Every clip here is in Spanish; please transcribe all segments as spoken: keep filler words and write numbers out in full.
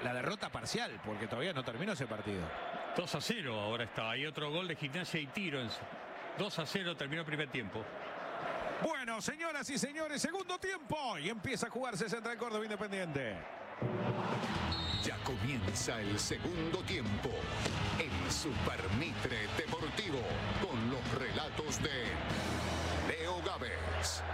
la derrota parcial, porque todavía no terminó ese partido. dos a cero ahora está. Hay otro gol de Gimnasia y Tiro. dos a cero terminó el primer tiempo. Bueno, señoras y señores, segundo tiempo. Y empieza a jugarse Central Córdoba Independiente. Ya comienza el segundo tiempo. El Super Mitre Deportivo. Con los relatos de Leo Gávez.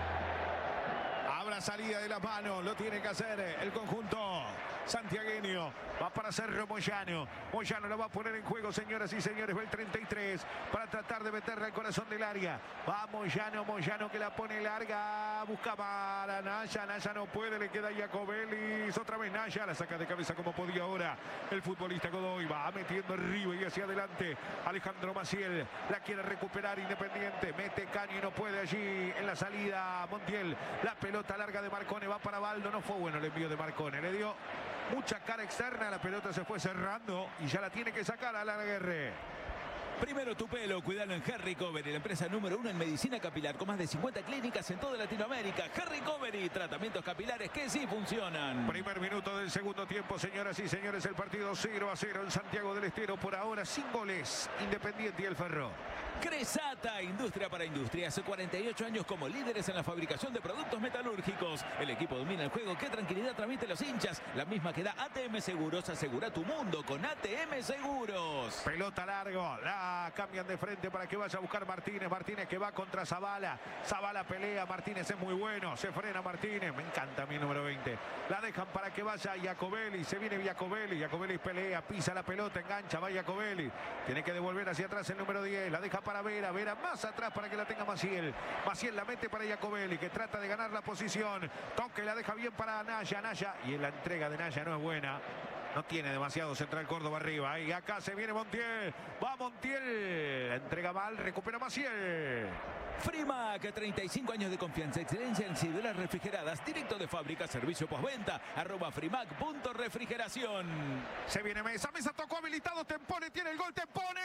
Habrá salida de las manos, lo tiene que hacer el conjunto santiagueño. Va para Cerro Moyano. Moyano lo va a poner en juego, señoras y señores. Va el treinta y tres para tratar de meterla al corazón del área. Va Moyano, Moyano que la pone larga. Busca para Naya. Naya no puede, le queda Jacobellis. Otra vez Naya, la saca de cabeza como podía ahora el futbolista Godoy. Va metiendo arriba y hacia adelante. Alejandro Maciel la quiere recuperar Independiente. Mete caño y no puede allí en la salida Montiel. La pelota larga de Marcone va para Baldo. No fue bueno el envío de Marcone. Le dio mucha cara externa. La pelota se fue cerrando y ya la tiene que sacar a Alan Aguerre. Primero tu pelo, cuidalo en Hair Recovery, la empresa número uno en medicina capilar, con más de cincuenta clínicas en toda Latinoamérica. Hair Recovery, tratamientos capilares que sí funcionan. Primer minuto del segundo tiempo, señoras y señores, el partido cero a cero en Santiago del Estero. Por ahora sin goles, Independiente y el Ferro. Cresata, industria para industria, hace cuarenta y ocho años como líderes en la fabricación de productos metalúrgicos. El equipo domina el juego, qué tranquilidad transmite los hinchas, la misma que da A T M Seguros. Asegura tu mundo con A T M Seguros. Pelota largo, la cambian de frente para que vaya a buscar Martínez. Martínez que va contra Zavala. Zavala pelea, Martínez es muy bueno, se frena Martínez. Me encanta mi número veinte. La dejan para que vaya Jacobelli. Se viene Jacobelli. Jacobelli pelea, pisa la pelota, engancha, va Jacobelli. Tiene que devolver hacia atrás el número diez. La deja para Vera. Vera más atrás para que la tenga Maciel. Maciel la mete para Jacobelli, que trata de ganar la posición. Toque, la deja bien para Naya. Naya. Y en la entrega de Naya no es buena. No tiene demasiado Central Córdoba arriba. Y acá se viene Montiel. Va Montiel. Entrega mal, recupera Maciel. Frimac, treinta y cinco años de confianza, excelencia en ciruelas refrigeradas, directo de fábrica, servicio postventa, arroba frimac punto refrigeración. Se viene Mesa, Mesa tocó habilitado, Tempone tiene el gol, Tempone.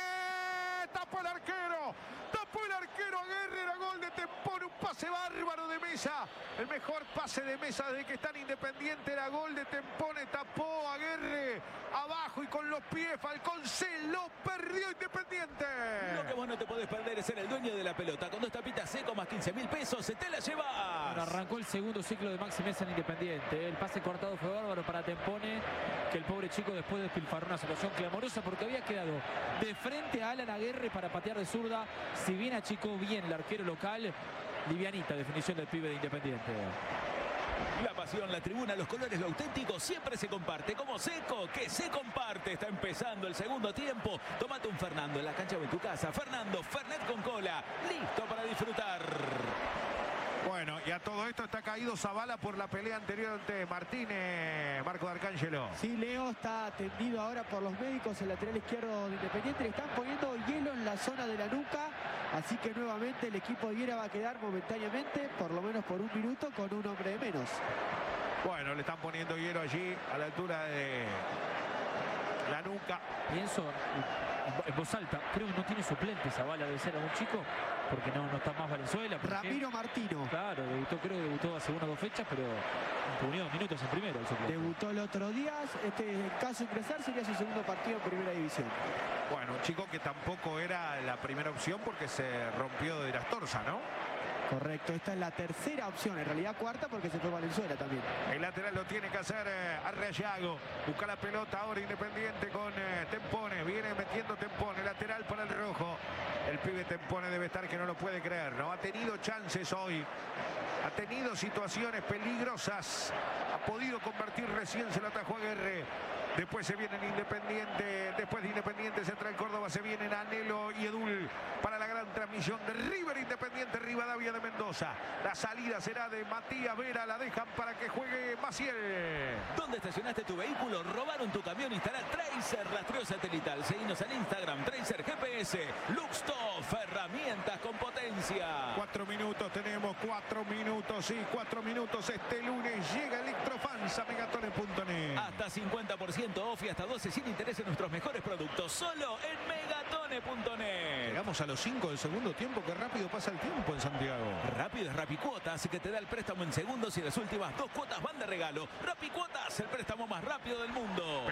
Tapó el arquero, tapó el arquero Aguerre, era gol de Tempone, un pase bárbaro de Mesa. El mejor pase de Mesa desde que está en Independiente era gol de Tempone, tapó Aguerre abajo y con los pies Falcón se lo perdió Independiente. Lo que vos no te podés perder es ser el dueño de la pelota. Con dos tapitas seco más quince mil pesos, se te la llevas. Bueno, arrancó el segundo ciclo de Maxi Mesa en Independiente. El pase cortado fue bárbaro para Tempone, que el pobre chico después despilfarró una situación clamorosa porque había quedado de frente a Alan Aguerre para patear de zurda. Si bien achicó bien el arquero local, livianita definición del pibe de Independiente. La pasión, la tribuna, los colores, lo auténtico siempre se comparte. Como Seco, que se comparte. Está empezando el segundo tiempo. Tómate un Fernando en la cancha o en tu casa. Fernando, Fernet con cola. Listo para disfrutar. Bueno, y a todo esto está caído Zavala por la pelea anterior ante Martínez, Marco D'Arcángelo. Sí, Leo está atendido ahora por los médicos, el lateral izquierdo de Independiente. Le están poniendo hielo en la zona de la nuca, así que nuevamente el equipo de Viera va a quedar momentáneamente, por lo menos por un minuto, con un hombre de menos. Bueno, le están poniendo hielo allí a la altura de la nuca. Pienso en voz alta, creo que no tiene suplente Zavala, debe ser algún chico, porque no, no está más Valenzuela. Ramiro Martino. Claro, debutó, creo que debutó hace una o dos fechas, pero reunió dos minutos en primero el suplente. Debutó el otro día, este en caso de ingresar sería su segundo partido en primera división. Bueno, un chico que tampoco era la primera opción porque se rompió de las torsas, ¿no? Correcto, esta es la tercera opción, en realidad cuarta porque se fue Valenzuela también. El lateral lo tiene que hacer eh, Arreallago. Busca la pelota ahora Independiente con eh, Tempone. Viene metiendo Tempone, lateral para el rojo. El pibe Tempone debe estar que no lo puede creer, ¿no? Ha tenido chances hoy. Ha tenido situaciones peligrosas. Ha podido convertir, recién se lo atajó Aguerre. Después se viene Independiente. Después de Independiente Central Córdoba se vienen Anhelo y Edul para la gran transmisión de River Independiente Rivadavia de Mendoza. La salida será de Matías Vera. La dejan para que juegue Maciel. ¿Dónde estacionaste tu vehículo? ¿Robaron tu camión? Instala Tracer rastreo satelital. Seguinos en Instagram, Tracer G P S. Luxtoff, herramientas con potencia. Cuatro minutos tenemos, cuatro minutos, sí, cuatro minutos. Este lunes llega Electrofans a megatones punto net. Hasta cincuenta por ciento off y hasta doce sin interés en nuestros mejores productos. Solo en megatones punto net. Llegamos a los cinco del segundo tiempo. Qué rápido pasa el tiempo en Santiago. Rápido es Rapicuotas, así que te da el préstamo en segundos y las últimas dos cuotas van de regalo. Rapicuotas, el préstamo más rápido del mundo.